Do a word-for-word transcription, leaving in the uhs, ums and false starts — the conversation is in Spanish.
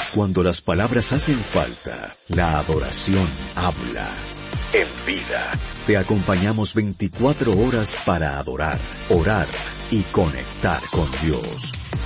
Cuando las palabras hacen falta, la adoración habla. En Vida, te acompañamos veinticuatro horas para adorar, orar y conectar con Dios.